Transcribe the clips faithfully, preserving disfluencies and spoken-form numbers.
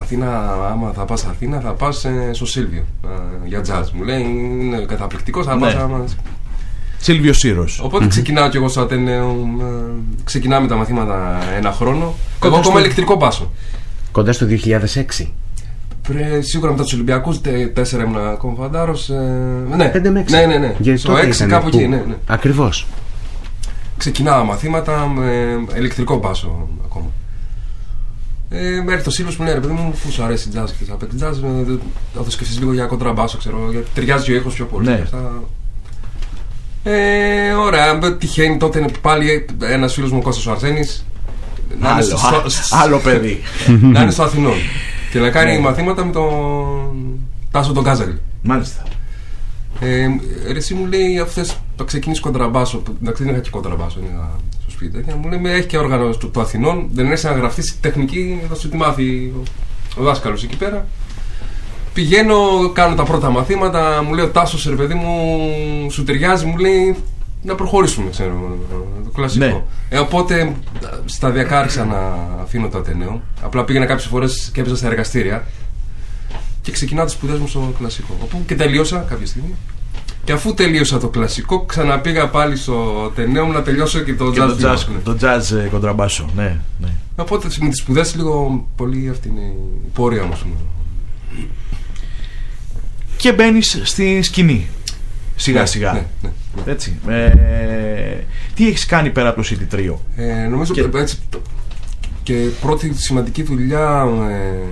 Αθήνα, άμα θα πας Αθήνα, θα πας ε, στο Σίλβιο ε, για jazz. Μου λέει είναι καταπληκτικός, θα πας. άμα... Σίλβιο Σύρος. Οπότε mm-hmm. ξεκινάω κι εγώ στο Ατενέο. Ε, ξεκινάμε τα μαθήματα ένα χρόνο. Εγώ ακόμα στο... ηλεκτρικό μπάσο. Κοντά στο δύο χιλιάδες έξι. Πρέ, σίγουρα μετά τους Ολυμπιακούς, τέσσερα ήμουν ακόμα φαντάρος. Ε, ναι. πέντε με έξι. Ναι, ναι, ναι. Για στο έξι κάπου που... εκεί. Ναι, ναι. Ακριβώς. Ξεκινάω μαθήματα με ηλεκτρικό μπάσο ακόμα. Ε, μέχρι το Σίλβιος που λέει ρε παιδί μου, αφού σου αρέσει jazz και θα παίξει jazz, θα το σκεφτείς λίγο για κοντραμπάσο, ξέρω, γιατί ταιριάζει ο ήχος πιο πολύ. Ναι. Ε, ωραία, τυχαίνει τότε πάλι ένας φίλος μου, ο Κώστας ο Αρσένης. Άλλο, στο, στο, άλλο παιδί. Να είναι στο Αθηνών και να κάνει μαθήματα με τον Τάσο τον Κάζαλη. Μάλιστα. Ε, ρε, εσύ μου λέει, αφού θες να ξεκινήσεις κοντραμπάσο, εντάξει δεν είχα και κοντραμπάσο, είχα στο σπίτι, και μου λέει, έχει και όργανο του, του Αθηνών, δεν είναι να γραφτείς τεχνική, θα σου τη μάθει ο, ο δάσκαλος εκεί πέρα. Πηγαίνω, κάνω τα πρώτα μαθήματα, μου λέει ο Τάσος, ρε παιδί μου, σου ταιριάζει, μου λέει, να προχωρήσουμε, ξέρω, το κλασικό. Ναι. Ε, οπότε σταδιακά άρχισα να αφήνω το Ατενέο. Απλά πήγαινα κάποιες φορές και έπαιζα στα εργαστήρια. Και ξεκινάω τις σπουδές μου στο κλασικό. Όπου και τελείωσα κάποια στιγμή. Και αφού τελείωσα το κλασικό, ξαναπήγα πάλι στο Ατενέο μου να τελειώσω και το και jazz. Το jazz, ναι. το jazz κοντραμπάσο, ναι, ναι. Οπότε με τις σπουδές λίγο πολύ αυτή είναι η πορεία μου. Και μπαίνεις στη σκηνή. Σιγά σιγά. Ναι, ναι, ναι. Έτσι. Ε, τι έχεις κάνει πέρα από το City Trio? Ε, νομίζω και... έτσι. Και πρώτη σημαντική δουλειά ε,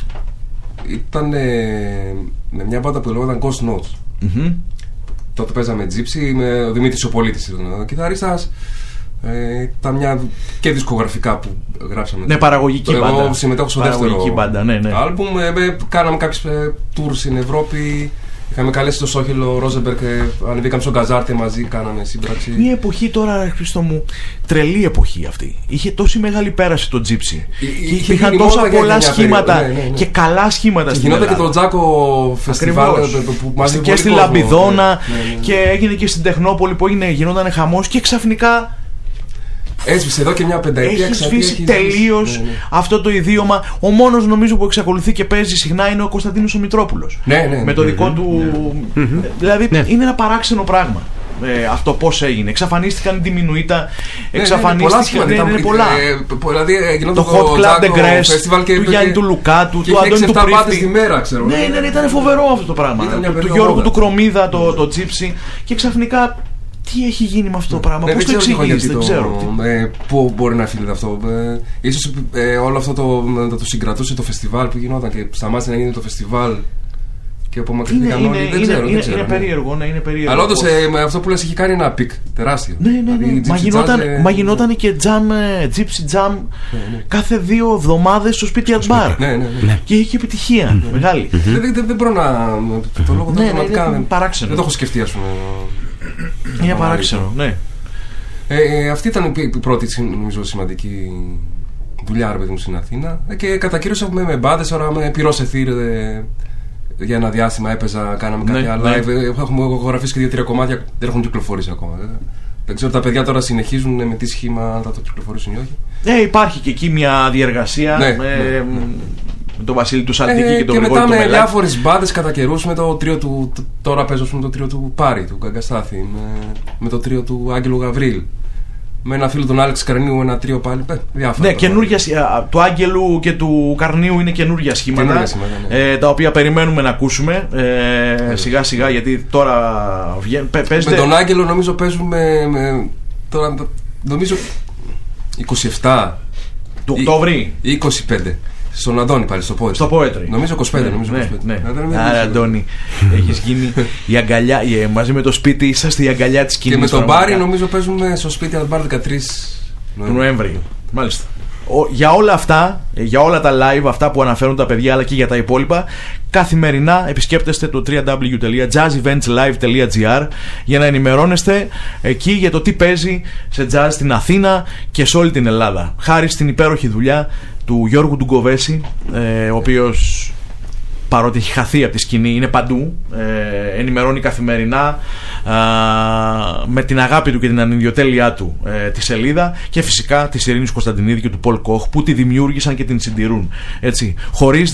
ήταν ε, με μια μπάντα που λεγόταν Ghost Notes. Mm-hmm. Τότε παίζαμε Gypsy με ο Δημήτρης ο Πολίτης, ο κιθαρίστας. Ε, ήταν μια και δισκογραφικά που γράψαμε. Ναι, παραγωγική εγώ μπάντα. Εγώ συμμετέχω στο παραγωγική δεύτερο μπάντα, ναι, ναι. άλμπουμ. Ε, κάναμε κάποιες ε, tours στην Ευρώπη. Είχαμε καλέσει τον Σόχελο Ρόζεμπεργκ, ανεβήκαμε στον Καζάρτε μαζί, κάναμε σύμπραξη. Μια εποχή τώρα, Χριστό μου, τρελή εποχή αυτή. Είχε τόση μεγάλη πέραση το Gypsy. Και υπήρχαν τόσα πολλά σχήματα ναι, ναι, ναι. και καλά σχήματα στην Ελλάδα. Γινόταν και το Τζάκο φεστιβάλ που μαζί και στη Λαμπιδόνα ναι, ναι, ναι. και έγινε και στην Τεχνόπολη που έγινε, γινόταν χαμός και ξαφνικά. Έσβησε εδώ και μια πενταετία. Έχει σβήσει τελείως ναι, ναι. αυτό το ιδίωμα. Ο μόνος νομίζω που εξακολουθεί και παίζει συχνά είναι ο Κωνσταντίνος ο Μητρόπουλος. Ναι, ναι, ναι, με το ναι, δικό ναι, του. Ναι. Δηλαδή ναι. είναι ένα παράξενο πράγμα. Ε, αυτό πώς έγινε. Εξαφανίστηκαν οι Ντιμινουίτα. Εξαφανίστηκαν. Ναι, ναι, ναι, ναι, πολλά. Ε, δηλαδή, το, το Hot Club de Grèce, του Γιάννη του Λουκάτου, του Αντώνη του Πρίφτη. Ναι, ναι, ναι, ήταν φοβερό αυτό το πράγμα. Του Γιώργου του Κρομίδα, το Gypsy. Και ξαφνικά. Τι έχει γίνει με αυτό το πράγμα, ναι, πώς το εξηγείς, δεν ξέρω. Ε, πού μπορεί να φύγει αυτό. Ε, ίσως ε, όλο αυτό το, το, το συγκρατούσε το φεστιβάλ που γινόταν και σταμάτησε να γίνει το φεστιβάλ και απομακρυνθήκαν όλοι. Δεν ξέρω. Είναι, δεν ξέρω, είναι ναι. περίεργο, ναι, είναι περίεργο. Αλλά όντως ε, με αυτό που λες έχει κάνει ένα πικ τεράστιο. Ναι, ναι, ναι. Δηλαδή, μα, γινόταν, jazz, μα γινόταν και jam, gypsy jam ναι, ναι. κάθε δύο εβδομάδες στο σπίτι at bar. Ναι, ναι, ναι. Και είχε επιτυχία mm-hmm. μεγάλη. Mm-hmm. Δεν, δεν, δεν μπορώ να. Το λόγο ναι, πραγματικά ναι, δεν το έχω σκεφτεί, ας πούμε. Είναι παράξενο, ναι. Ε, ε, αυτή ήταν η πρώτη νομίζω σημαντική δουλειά ρε παιδί μου στην Αθήνα. Ε, και κατά κύριος έχουμε με μπάδες, ώρα με πυρός εθήρ ε, για ένα διάστημα έπαιζα, κάναμε ναι, κάποια ναι. live. Ε, έχουμε γραφήσει και δύο-τρία κομμάτια, δεν έχουν κυκλοφορήσει ακόμα. Ε. Δεν ξέρω, τα παιδιά τώρα συνεχίζουν με τι σχήμα, αν θα το κυκλοφορήσουν ή όχι. Ε, υπάρχει και εκεί μια διεργασία. Ναι, με, ναι, ναι. με τον Βασίλη του Σαλτίκη ε, και τον και Γρηγόρη του Μελάκη. Και μετά με διάφορες μπάντες κατά καιρούς με το τρίο του. Τώρα παίζω με το τρίο του Πάρη, του Καγκαστάθη. Με, με το τρίο του Άγγελου Γαβρίλ. Με ένα φίλο τον Άλεξ Καρνίου, ένα τρίο πάλι. Ε, διάφορα. Ναι, καινούργια, του Άγγελου και του Καρνίου είναι καινούργια σχήματα. Καινούργια σχήματα ναι. ε, τα οποία περιμένουμε να ακούσουμε ε, σιγά σιγά γιατί τώρα βγαίνει. Με τον Άγγελο νομίζω παίζουμε. Με, τώρα νομίζω είκοσι επτά του Οκτώβρη ή είκοσι πέντε. Στον Αντώνη πάλι, στο Poetry. Στο Poetry. Νομίζω είκοσι πέντε. Ναι, νομίζω ναι, είκοσι πέντε. Ναι. Άρα, Αντώνη, έχεις γίνει η αγκαλιά, μαζί με το σπίτι, είσαστε η αγκαλιά της κοινής. Και με τον Μπάρι, νομίζω παίζουμε στο σπίτι Αλμπάρ δεκατρείς Νοέμβρη. Μάλιστα. Ο, για όλα αυτά, για όλα τα live, αυτά που αναφέρουν τα παιδιά, αλλά και για τα υπόλοιπα, καθημερινά επισκέπτεστε το double-u double-u double-u τελεία jazz events live τελεία gr για να ενημερώνεστε εκεί για το τι παίζει σε jazz στην Αθήνα και σε όλη την Ελλάδα. Χάρη στην υπέροχη δουλειά του Γιώργου Ντουγκοβέση, ε, ο οποίος παρότι έχει χαθεί από τη σκηνή είναι παντού, ε, ενημερώνει καθημερινά ε, με την αγάπη του και την ανιδιοτέλειά του ε, τη σελίδα και φυσικά της Ειρήνης Κωνσταντινίδη και του Πολ Κοχ που τη δημιούργησαν και την συντηρούν, έτσι, χωρίς